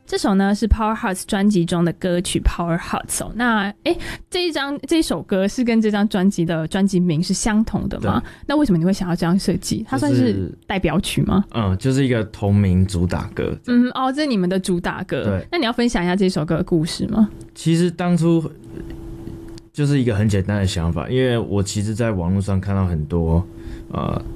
这首呢是 Powerhouse 专辑中的歌曲 Powerhouse 哦。那这一首歌是跟这张专辑的专辑名是相同的吗？那为什么你会想要这样设计？它算是代表曲吗？ 就是一个同名主打歌。 这是你们的主打歌。 对， 那你要分享一下这首歌的故事吗？ 其实当初就是一个很简单的想法，因为我其实在网络上看到很多